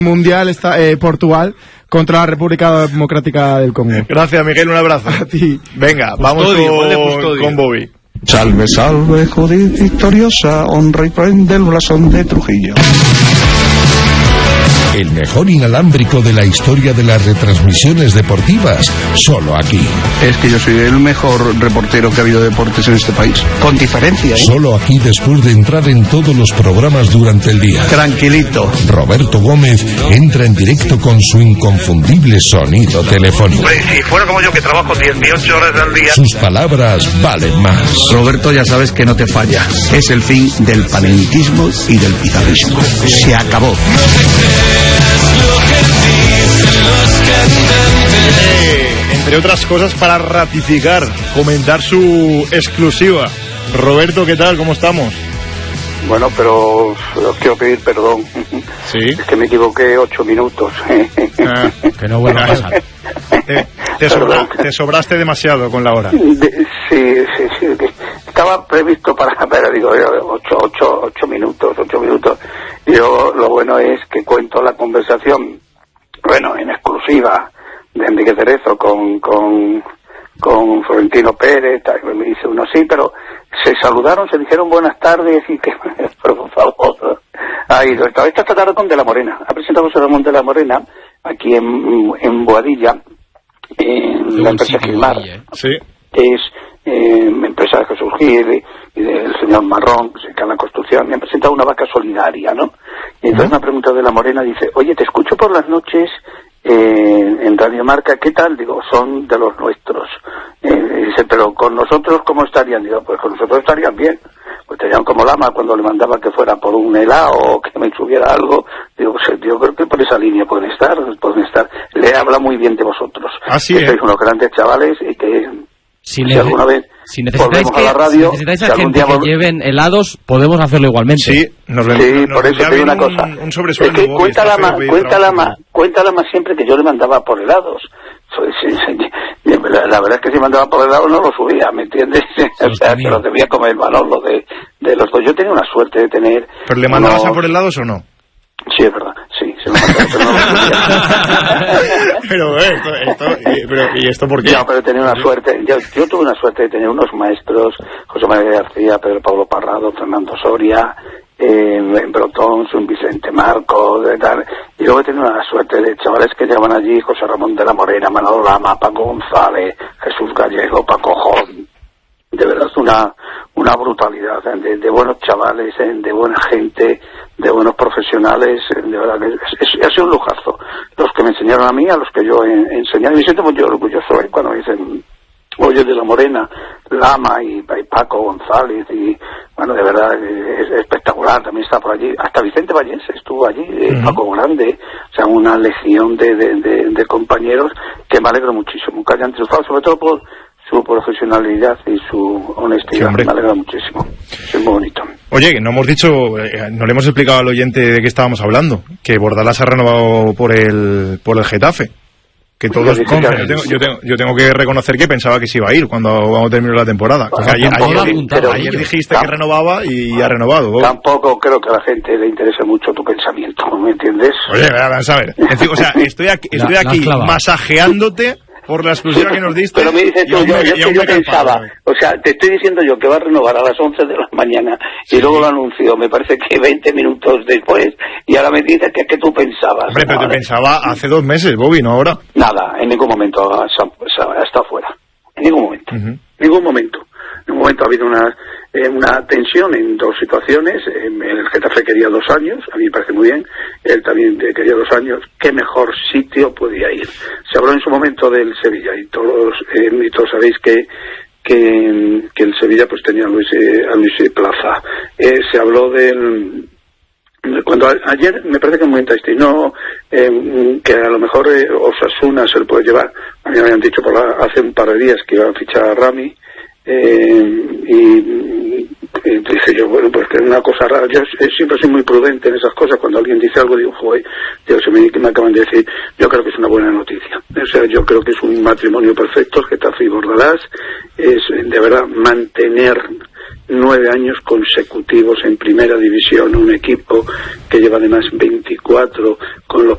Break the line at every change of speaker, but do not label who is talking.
Mundial está Portugal contra la República Democrática del Congo.
Gracias, Miguel, un abrazo.
A ti.
Venga, vamos con Bobby.
Salve, salve, Judith victoriosa, honra y prende el blasón de Trujillo.
El mejor inalámbrico de la historia de las retransmisiones deportivas, solo aquí.
Es que yo soy el mejor reportero que ha habido de deportes en este país, con diferencia, ¿eh?
Solo aquí después de entrar en todos los programas durante el día.
Tranquilito.
Roberto Gómez entra en directo con su inconfundible sonido telefónico.
Pues si fuera como yo que trabajo 18 horas al día.
Sus palabras valen más.
Roberto, ya sabes que no te falla. Es el fin del panenquismo y del pizarrismo. Se acabó.
Entre otras cosas, para ratificar, comentar su exclusiva. Roberto, ¿qué tal? ¿Cómo estamos?
Bueno, pero os quiero pedir perdón.
Sí.
Es que me equivoqué 8 minutos.
Que no vuelva a pasar.
Te
sobraste demasiado con la hora.
Sí. Estaba previsto para, pero digo, 8 minutos. Yo, lo bueno es que cuento la conversación, bueno, en exclusiva, de Enrique Cerezo con Florentino Pérez, me dice uno sí, pero se saludaron, se dijeron buenas tardes y que, pero por favor, esta tarde con De la Morena, ha presentado José Ramón de la Morena aquí en Boadilla, en la empresa Gilmar,
sí,
que es empresa de Jesús Gil y del señor Marrón, que se dedica a la construcción, me han presentado una vaca solidaria, ¿no? Y entonces me ha preguntado De la Morena, dice, oye, te escucho por las noches en Radio Marca, ¿qué tal? Digo, son de los nuestros. Dice, pero con nosotros, ¿cómo estarían? Digo, pues con nosotros estarían bien. Pues estarían como Lama cuando le mandaba que fuera por un helado o que me subiera algo. Digo, pues yo creo que por esa línea pueden estar. Le habla muy bien de vosotros.
Así
es. Sois unos grandes chavales y que si alguna vez volvemos a la radio,
si necesitáis
si
a
algún
gente
día
que lleven helados, podemos hacerlo igualmente.
Sí,
por eso te digo una cosa.
Un sobresueldo,
es que cuéntala más siempre que yo le mandaba por helados. La verdad es que si mandaba por helados no lo subía, ¿me entiendes? O sea, que los debía comer Manolo de los dos. Yo tenía una suerte de tener...
¿Pero le mandabas a por helados o no?
Sí, es verdad, sí, se me
pero ¿y esto por qué?
No, pero tenía una suerte, yo tuve una suerte de tener unos maestros, José María García, Pedro Pablo Parrado, Fernando Soria, Brotón, Sun Vicente Marco, y luego he tenido una suerte de chavales que llegaban allí, José Ramón de la Morena, Manolo Lama, Paco González, Jesús Gallego, Paco Jón. De verdad es una brutalidad de buenos chavales, de buena gente, de buenos profesionales, de verdad que ha sido un lujazo. Los que me enseñaron a mí, a los que yo he enseñado, y me siento muy orgulloso cuando me dicen, oye, de la Morena, Lama y Paco González, y bueno, de verdad es espectacular, también está por allí, hasta Vicente Vallés estuvo allí, Paco Grande, o sea, una legión de compañeros que me alegro muchísimo, que hayan triunfado, sobre todo por su profesionalidad y su honestidad. Sí, me alegra muchísimo. Es muy bonito.
Oye, no hemos dicho, no le hemos explicado al oyente de qué estábamos hablando, que Bordalás ha renovado por el Getafe. Que todos yo tengo que reconocer que pensaba que se iba a ir cuando terminó la temporada. Bueno, ayer dijiste que renovaba y ha renovado.
Tampoco creo que a la gente le interese mucho tu pensamiento, ¿me entiendes?
Oye, vamos a ver. O sea, estoy aquí masajeándote por la exclusiva que nos diste.
Pero me dices tú, yo pensaba, o sea, te estoy diciendo yo que va a renovar a las 11 de la mañana y luego lo anunció, me parece que 20 minutos después, y ahora me dices que tú pensabas.
Hombre, pero te pensaba hace 2 meses, Bobby, no ahora.
Nada, en ningún momento está fuera. En ningún momento. Ningún momento. En un momento ha habido una tensión en 2 situaciones. El Getafe quería 2 años, a mí me parece muy bien. Él también quería 2 años. ¿Qué mejor sitio podía ir? Se habló en su momento del Sevilla y todos sabéis que el Sevilla pues tenía a Luis Plaza. Se habló cuando ayer me parece que comentasteis que a lo mejor Osasuna se lo puede llevar. A mí me habían dicho hace un par de días que iban a fichar a Rami. Y dije yo, bueno, pues que es una cosa rara. Yo siempre soy muy prudente en esas cosas. Cuando alguien dice algo, digo, joder, me acaban de decir, yo creo que es una buena noticia. O sea, yo creo que es un matrimonio perfecto, Getafe y Bordalás. Es de verdad mantener 9 años consecutivos en primera división, un equipo que lleva además 24 con los